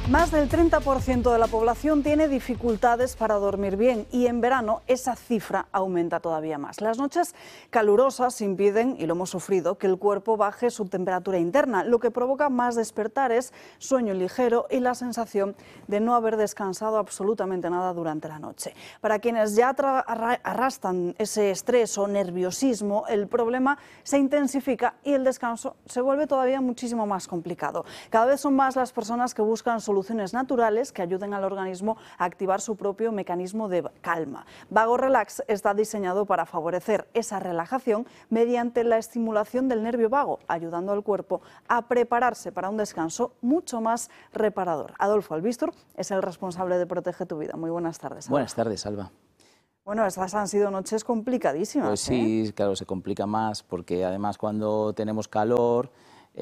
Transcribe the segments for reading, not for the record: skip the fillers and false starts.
Más del 30% de la población tiene dificultades para dormir bien y en verano esa cifra aumenta todavía más. Las noches calurosas impiden, y lo hemos sufrido, que el cuerpo baje su temperatura interna, lo que provoca más despertares, sueño ligero y la sensación de no haber descansado absolutamente nada durante la noche. Para quienes ya arrastran ese estrés o nerviosismo, el problema se intensifica y el descanso se vuelve todavía muchísimo más complicado. Cada vez son más las personas que buscan soluciones naturales que ayuden al organismo a activar su propio mecanismo de calma. Vago Relax está diseñado para favorecer esa relajación mediante la estimulación del nervio vago, ayudando al cuerpo a prepararse para un descanso mucho más reparador. Adolfo Albistur es el responsable de Protege tu Vida. Muy buenas tardes, Alba. Buenas tardes, Alba. Bueno, estas han sido noches complicadísimas. Pues sí, claro, se complica más porque además cuando tenemos calor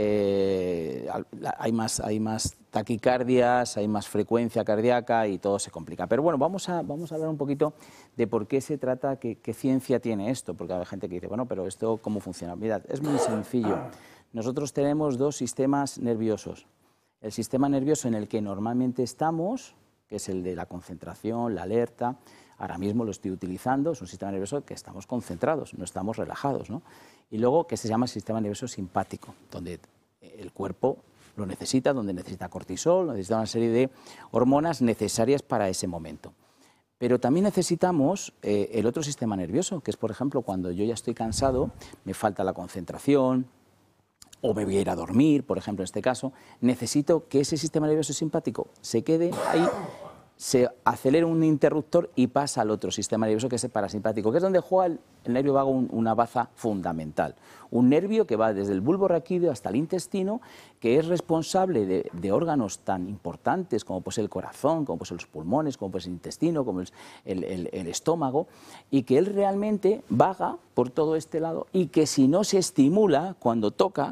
hay más taquicardias, hay más frecuencia cardíaca y todo se complica. Pero bueno, vamos a hablar un poquito de por qué se trata, qué ciencia tiene esto, porque hay gente que dice, bueno, pero esto ¿cómo funciona? Mirad, es muy sencillo. Nosotros tenemos dos sistemas nerviosos. El sistema nervioso en el que normalmente estamos, que es el de la concentración, la alerta. Ahora mismo lo estoy utilizando, es un sistema nervioso que estamos concentrados, no estamos relajados, ¿no? Y luego que se llama sistema nervioso simpático, donde el cuerpo lo necesita, donde necesita cortisol, necesita una serie de hormonas necesarias para ese momento. Pero también necesitamos el otro sistema nervioso, que es, por ejemplo, cuando yo ya estoy cansado, me falta la concentración, o me voy a ir a dormir, por ejemplo, en este caso, necesito que ese sistema nervioso simpático se quede ahí, se acelera un interruptor y pasa al otro sistema nervioso, que es el parasimpático, que es donde juega el nervio vago una baza fundamental. Un nervio que va desde el bulbo raquídeo hasta el intestino, que es responsable de órganos tan importantes como puede ser el corazón, como puede ser los pulmones, como puede ser el intestino, como el estómago, y que él realmente vaga por todo este lado y que si no se estimula cuando toca,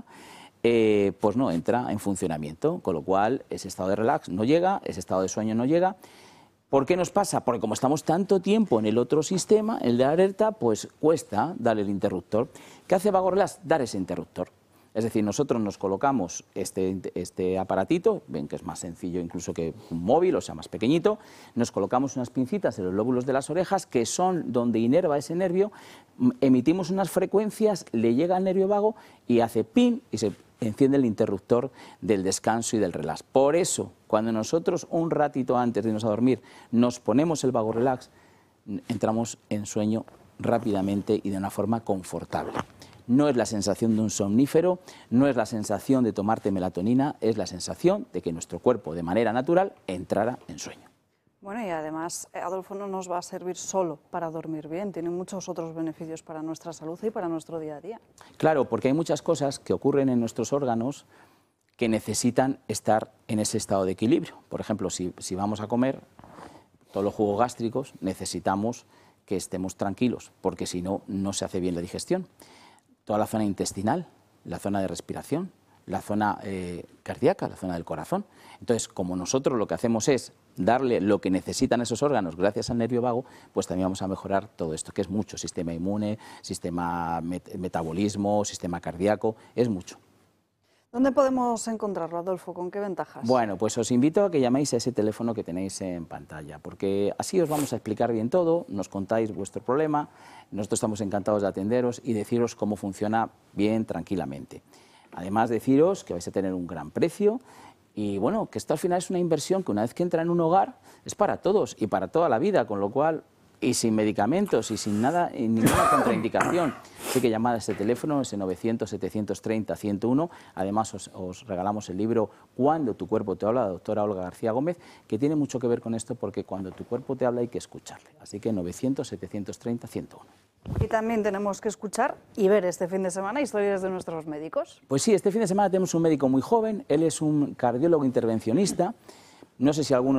pues no entra en funcionamiento, con lo cual ese estado de relax no llega, ese estado de sueño no llega. ¿Por qué nos pasa? Porque como estamos tanto tiempo en el otro sistema, el de alerta, pues cuesta darle el interruptor. ¿Qué hace Vago Relax? Dar ese interruptor. Es decir, nosotros nos colocamos este aparatito, ven que es más sencillo incluso que un móvil, o sea, más pequeñito, nos colocamos unas pincitas en los lóbulos de las orejas, que son donde inerva ese nervio, emitimos unas frecuencias, le llega al nervio vago y hace pin y se enciende el interruptor del descanso y del relax. Por eso, cuando nosotros un ratito antes de irnos a dormir nos ponemos el Vago Relax, entramos en sueño rápidamente y de una forma confortable. No es la sensación de un somnífero, no es la sensación de tomarte melatonina, es la sensación de que nuestro cuerpo de manera natural entrara en sueño. Bueno, y además, Adolfo, no nos va a servir solo para dormir bien, tiene muchos otros beneficios para nuestra salud y para nuestro día a día. Claro, porque hay muchas cosas que ocurren en nuestros órganos que necesitan estar en ese estado de equilibrio. Por ejemplo, si vamos a comer, todos los jugos gástricos necesitamos que estemos tranquilos, porque si no, no se hace bien la digestión. Toda la zona intestinal, la zona de respiración, la zona cardíaca, la zona del corazón. Entonces, como nosotros lo que hacemos es darle lo que necesitan esos órganos gracias al nervio vago, pues también vamos a mejorar todo esto, que es mucho, sistema inmune, sistema metabolismo, sistema cardíaco, es mucho. ¿Dónde podemos encontrarlo, Adolfo? ¿Con qué ventajas? Bueno, pues os invito a que llaméis a ese teléfono que tenéis en pantalla, porque así os vamos a explicar bien todo, nos contáis vuestro problema, nosotros estamos encantados de atenderos y deciros cómo funciona bien, tranquilamente. Además, deciros que vais a tener un gran precio y, bueno, que esto al final es una inversión que una vez que entra en un hogar es para todos y para toda la vida, con lo cual, y sin medicamentos y sin nada, y ninguna contraindicación. Así que llamad a este teléfono, ese 900-730-101. Además, os regalamos el libro Cuando tu cuerpo te habla, de la doctora Olga García Gómez, que tiene mucho que ver con esto, porque cuando tu cuerpo te habla hay que escucharle. Así que 900-730-101. Y también tenemos que escuchar y ver este fin de semana historias de nuestros médicos. Pues sí, este fin de semana tenemos un médico muy joven, él es un cardiólogo intervencionista. No sé si alguno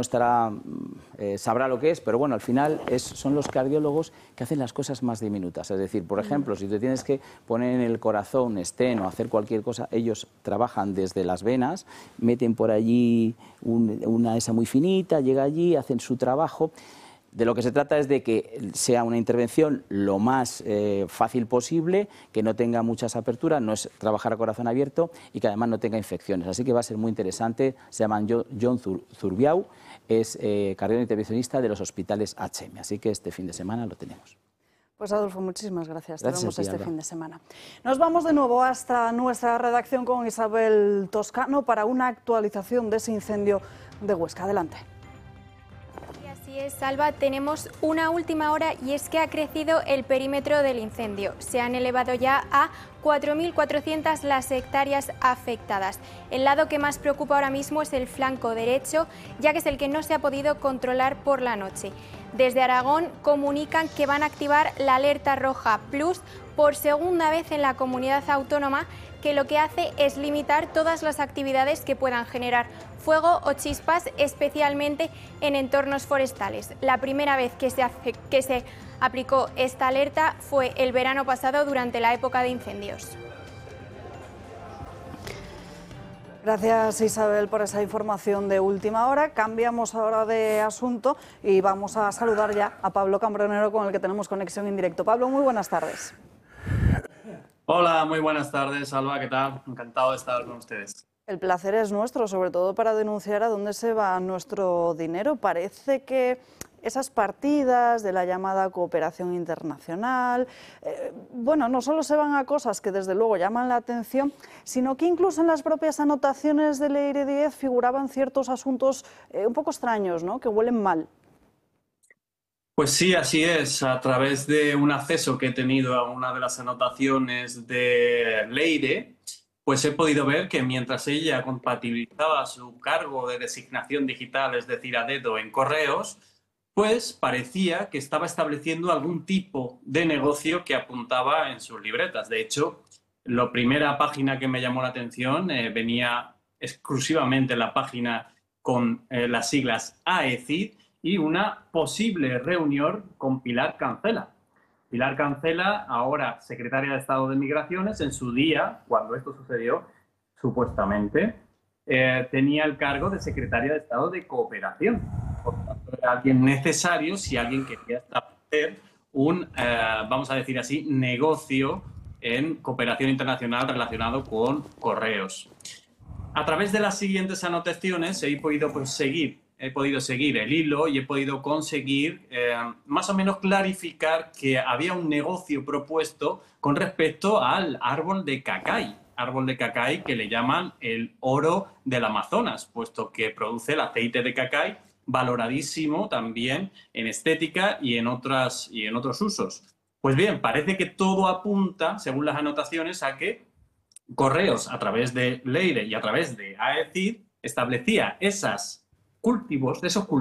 sabrá lo que es, pero bueno, al final son los cardiólogos que hacen las cosas más diminutas. Es decir, por ejemplo, si te tienes que poner en el corazón un stent o hacer cualquier cosa, ellos trabajan desde las venas, meten por allí una esa muy finita, llega allí, hacen su trabajo. de lo que se trata es de que sea una intervención lo más fácil posible, que no tenga muchas aperturas, no es trabajar a corazón abierto y que además no tenga infecciones. Así que va a ser muy interesante. Se llama John Zurbiau, es cardiólogo intervencionista de los hospitales HM. Así que este fin de semana lo tenemos. Pues Adolfo, muchísimas gracias. Te vemos este Alba. fin de semana. Nos vamos de nuevo hasta nuestra redacción con Isabel Toscano para una actualización de ese incendio de Huesca. Adelante. Así es, Alba, tenemos una última hora y es que ha crecido el perímetro del incendio. Se han elevado ya a 4.400 las hectáreas afectadas. El lado que más preocupa ahora mismo es el flanco derecho, ya que es el que no se ha podido controlar por la noche. Desde Aragón comunican que van a activar la alerta roja plus por segunda vez en la comunidad autónoma, que lo que hace es limitar todas las actividades que puedan generar fuego o chispas, especialmente en entornos forestales. La primera vez que se aplicó esta alerta fue el verano pasado durante la época de incendios. Gracias, Isabel, por esa información de última hora. Cambiamos ahora de asunto y vamos a saludar ya a Pablo Cambronero, con el que tenemos conexión en directo. Pablo, muy buenas tardes. Hola, muy buenas tardes, Alba, ¿qué tal? Encantado de estar con ustedes. El placer es nuestro, sobre todo para denunciar a dónde se va nuestro dinero. Parece que esas partidas de la llamada cooperación internacional, bueno, no solo se van a cosas que desde luego llaman la atención, sino que incluso en las propias anotaciones del EIRE 10 figuraban ciertos asuntos un poco extraños, ¿no?, que huelen mal. Pues sí, así es. A través de un acceso que he tenido a una de las anotaciones de Leire, pues he podido ver que mientras ella compatibilizaba su cargo de designación digital, es decir, a dedo en correos, pues parecía que estaba estableciendo algún tipo de negocio que apuntaba en sus libretas. De hecho, la primera página que me llamó la atención venía exclusivamente la página con las siglas AECID, y una posible reunión con Pilar Cancela. Pilar Cancela, ahora secretaria de Estado de Migraciones, en su día, cuando esto sucedió, supuestamente, tenía el cargo de secretaria de Estado de Cooperación. Por tanto, era alguien necesario si alguien quería establecer un, vamos a decir así, negocio en cooperación internacional relacionado con correos. A través de las siguientes anotaciones he podido seguir el hilo y he podido conseguir más o menos clarificar que había un negocio propuesto con respecto al árbol de cacay que le llaman el oro del Amazonas, puesto que produce el aceite de cacay, valoradísimo también en estética y en otros usos. Pues bien, parece que todo apunta, según las anotaciones, a que Correos, a través de Leire y a través de AECID, establecía esos cultivos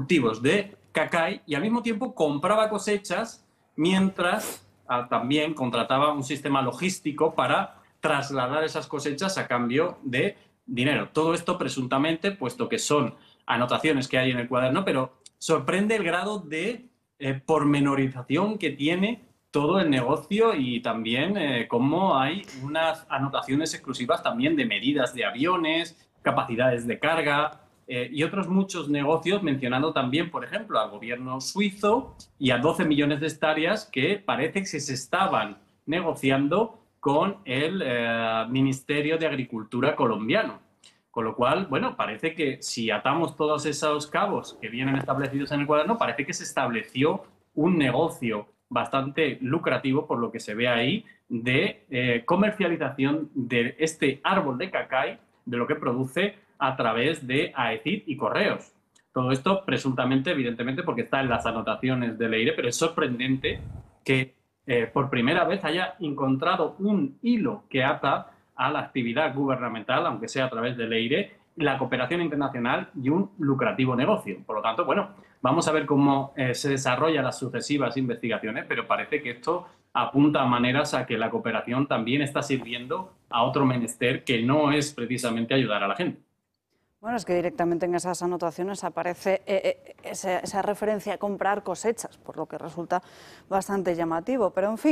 de cacay y al mismo tiempo compraba cosechas, mientras también contrataba un sistema logístico para trasladar esas cosechas a cambio de dinero. Todo esto presuntamente, puesto que son anotaciones que hay en el cuaderno, pero sorprende el grado de pormenorización que tiene todo el negocio y también cómo hay unas anotaciones exclusivas también de medidas de aviones, capacidades de carga y otros muchos negocios, mencionando también, por ejemplo, al gobierno suizo y a 12 millones de hectáreas que parece que se estaban negociando con el Ministerio de Agricultura colombiano. Con lo cual, bueno, parece que si atamos todos esos cabos que vienen establecidos en el cuaderno, parece que se estableció un negocio bastante lucrativo, por lo que se ve ahí, de comercialización de este árbol de cacay, de lo que produce a través de AECID y correos. Todo esto presuntamente, evidentemente, porque está en las anotaciones de Leire, pero es sorprendente que por primera vez haya encontrado un hilo que ata a la actividad gubernamental, aunque sea a través de Leire, la cooperación internacional y un lucrativo negocio. Por lo tanto, bueno, vamos a ver cómo se desarrollan las sucesivas investigaciones, pero parece que esto apunta a maneras a que la cooperación también está sirviendo a otro menester que no es precisamente ayudar a la gente. Bueno, es que directamente en esas anotaciones aparece esa referencia a comprar cosechas, por lo que resulta bastante llamativo. Pero, en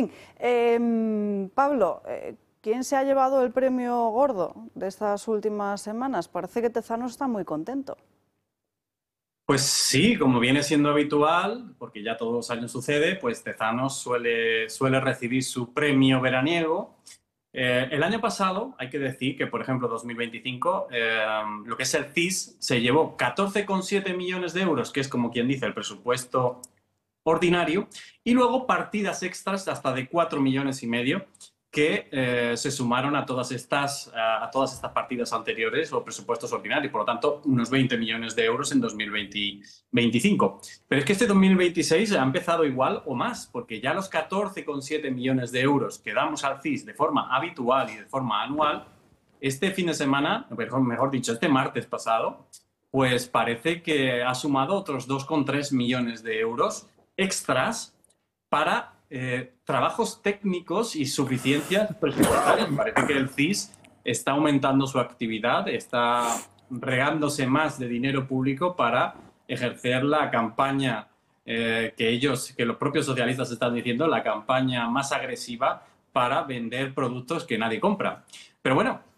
fin, Pablo, ¿quién se ha llevado el premio gordo de estas últimas semanas? Parece que Tezanos está muy contento. Pues sí, como viene siendo habitual, porque ya todos los años sucede, pues Tezanos suele recibir su premio veraniego. El año pasado, hay que decir que, por ejemplo, 2025, lo que es el CIS se llevó 14,7 millones de euros, que es como quien dice el presupuesto ordinario, y luego partidas extras hasta de 4,5 millones que se sumaron a todas estas partidas anteriores o presupuestos ordinarios, por lo tanto, unos 20 millones de euros en 2025. Pero es que este 2026 ha empezado igual o más, porque ya los 14,7 millones de euros que damos al CIS de forma habitual y de forma anual, este fin de semana, mejor dicho, este martes pasado, pues parece que ha sumado otros 2,3 millones de euros extras para trabajos técnicos y suficiencias presupuestarias. Parece que el CIS está aumentando su actividad, está regándose más de dinero público para ejercer la campaña que los propios socialistas están diciendo, la campaña más agresiva para vender productos que nadie compra. Pero bueno,